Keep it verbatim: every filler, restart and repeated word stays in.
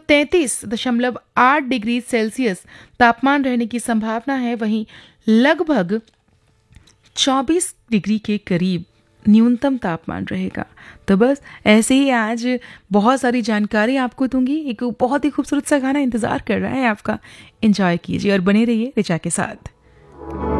तैंतीस दशमलव आठ डिग्री सेल्सियस तापमान रहने की संभावना है। वहीं लगभग चौबीस डिग्री के करीब न्यूनतम तापमान रहेगा। तो बस ऐसे ही आज बहुत सारी जानकारी आपको दूंगी। एक बहुत ही खूबसूरत सा गाना इंतज़ार कर रहा है आपका, एंजॉय कीजिए और बने रहिए ऋचा के साथ।